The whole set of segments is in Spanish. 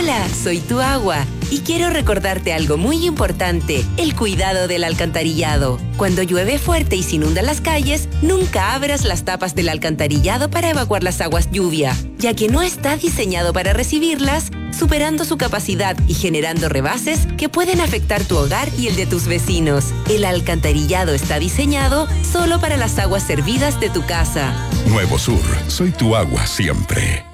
Hola, soy tu agua y quiero recordarte algo muy importante, el cuidado del alcantarillado. Cuando llueve fuerte y se inundan las calles, nunca abras las tapas del alcantarillado para evacuar las aguas lluvia, ya que no está diseñado para recibirlas, superando su capacidad y generando rebases que pueden afectar tu hogar y el de tus vecinos. El alcantarillado está diseñado solo para las aguas servidas de tu casa. Nuevo Sur, soy tu agua siempre.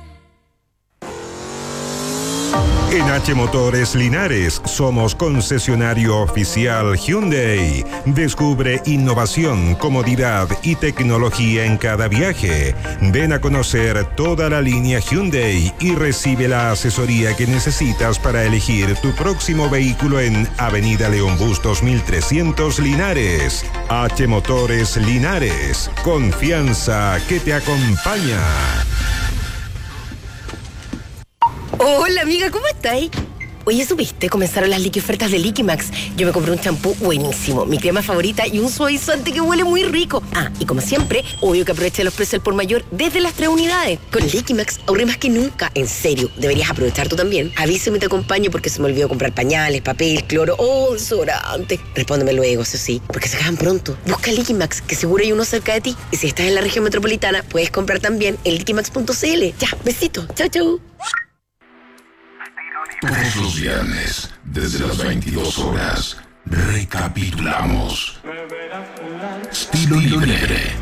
En H Motores Linares somos concesionario oficial Hyundai. Descubre innovación, comodidad y tecnología en cada viaje. Ven a conocer toda la línea Hyundai y recibe la asesoría que necesitas para elegir tu próximo vehículo en Avenida León Bustos 1300 Linares. H Motores Linares, confianza que te acompaña. Hola amiga, ¿cómo estáis? Oye, ¿supiste? Comenzaron las ofertas de Liquimax. Yo me compré un champú buenísimo, mi crema favorita y un suavizante que huele muy rico. Ah, y como siempre, obvio que aproveché los precios al por mayor desde las 3 unidades. Con Liquimax ahorré más que nunca. En serio, deberías aprovechar tú también. Avísame y te acompaño porque se me olvidó comprar pañales, papel, cloro o desodorante. Respóndeme luego, eso sí, porque se acaban pronto. Busca Liquimax, que seguro hay uno cerca de ti. Y si estás en la región metropolitana, puedes comprar también en liquimax.cl. Ya, besito. Chau, chau. Todos los viernes, desde las 22 horas, recapitulamos. Estilo libre.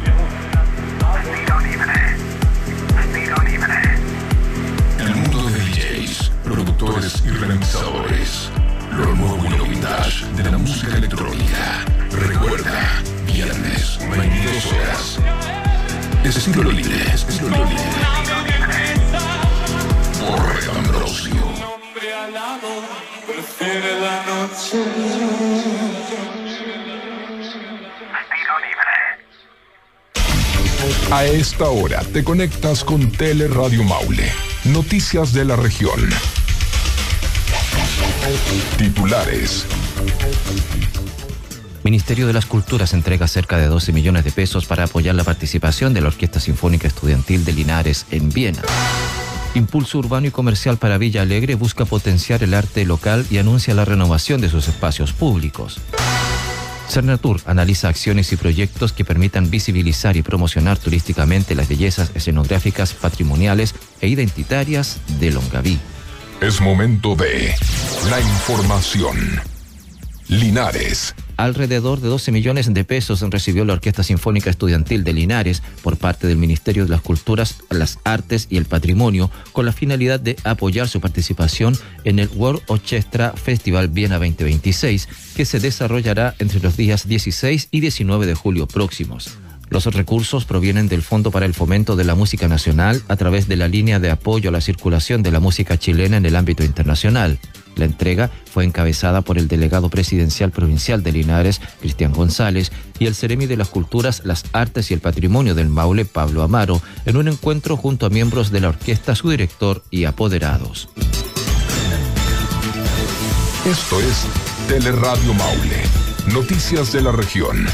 Estilo libre. El mundo de DJs, productores y remixadores. Lo nuevo y lo vintage de la música electrónica. Recuerda, viernes, 22 horas. Estilo libre. Estilo libre. Por Red Ambrosio. Prefiere la noche. Estilo libre. A esta hora te conectas con Teleradio Maule. Noticias de la región. Titulares. Ministerio de las Culturas entrega cerca de 12 millones de pesos para apoyar la participación de la Orquesta Sinfónica Estudiantil de Linares en Viena. Impulso Urbano y Comercial para Villa Alegre busca potenciar el arte local y anuncia la renovación de sus espacios públicos. Cernatur analiza acciones y proyectos que permitan visibilizar y promocionar turísticamente las bellezas escenográficas, patrimoniales e identitarias de Longaví. Es momento de la información. Linares. Alrededor de 12 millones de pesos recibió la Orquesta Sinfónica Estudiantil de Linares por parte del Ministerio de las Culturas, las Artes y el Patrimonio con la finalidad de apoyar su participación en el World Orchestra Festival Viena 2026 que se desarrollará entre los días 16 y 19 de julio próximos. Los recursos provienen del Fondo para el Fomento de la Música Nacional a través de la línea de apoyo a la circulación de la música chilena en el ámbito internacional. La entrega fue encabezada por el delegado presidencial provincial de Linares, Cristian González, y el Ceremi de las Culturas, las Artes y el Patrimonio del Maule, Pablo Amaro, en un encuentro junto a miembros de la orquesta, su director y apoderados. Esto es Teleradio Maule. Noticias de la región.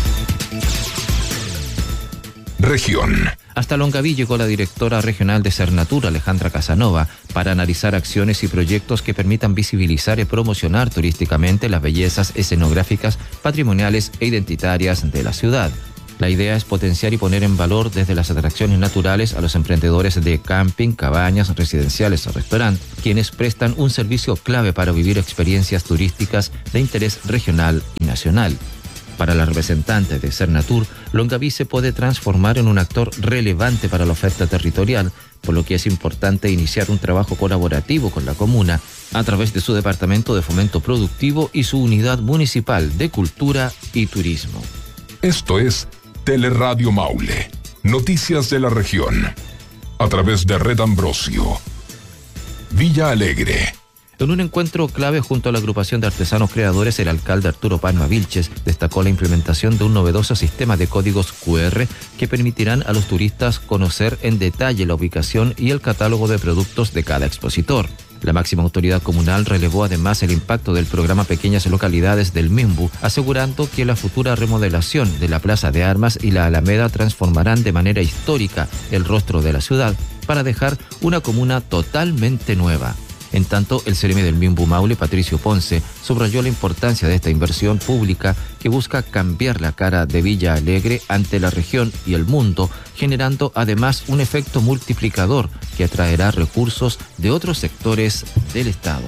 Región. Hasta Longaví llegó la directora regional de Cernatur, Alejandra Casanova, para analizar acciones y proyectos que permitan visibilizar y promocionar turísticamente las bellezas escenográficas, patrimoniales e identitarias de la ciudad. La idea es potenciar y poner en valor desde las atracciones naturales a los emprendedores de camping, cabañas, residenciales o restaurantes, quienes prestan un servicio clave para vivir experiencias turísticas de interés regional y nacional. Para la representante de Cernatur, Longaví se puede transformar en un actor relevante para la oferta territorial, por lo que es importante iniciar un trabajo colaborativo con la comuna a través de su Departamento de Fomento Productivo y su Unidad Municipal de Cultura y Turismo. Esto es Teleradio Maule. Noticias de la región. A través de Red Ambrosio. Villa Alegre. En un encuentro clave junto a la agrupación de artesanos creadores, el alcalde Arturo Palma Vilches destacó la implementación de un novedoso sistema de códigos QR que permitirán a los turistas conocer en detalle la ubicación y el catálogo de productos de cada expositor. La máxima autoridad comunal relevó además el impacto del programa Pequeñas Localidades del MIMBU, asegurando que la futura remodelación de la Plaza de Armas y la Alameda transformarán de manera histórica el rostro de la ciudad para dejar una comuna totalmente nueva. En tanto, el CRM del Minbu Maule, Patricio Ponce, subrayó la importancia de esta inversión pública que busca cambiar la cara de Villa Alegre ante la región y el mundo, generando además un efecto multiplicador que atraerá recursos de otros sectores del Estado.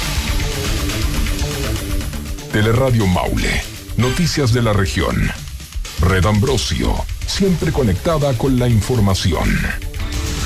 Teleradio Maule, noticias de la región. Red Ambrosio, siempre conectada con la información.